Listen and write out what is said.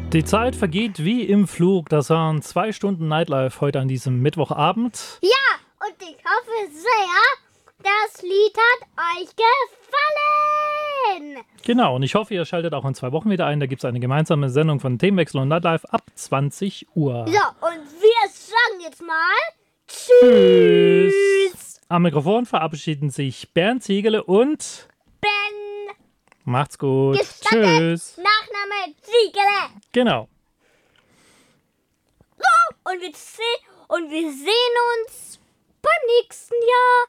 Die Zeit vergeht wie im Flug. Das waren 2 Stunden Nightlife heute an diesem Mittwochabend. Ja, und ich hoffe sehr, das Lied hat euch gefallen. Genau, und ich hoffe, ihr schaltet auch in 2 Wochen wieder ein. Da gibt es eine gemeinsame Sendung von Themenwechsel und Nightlife ab 20 Uhr. So, und wir sagen jetzt mal Tschüss. Am Mikrofon verabschieden sich Bernd Ziegele und Ben. macht's gut. Gestattet, Tschüss. Nachname Ziegele. Genau. So, und wir sehen uns beim nächsten Jahr.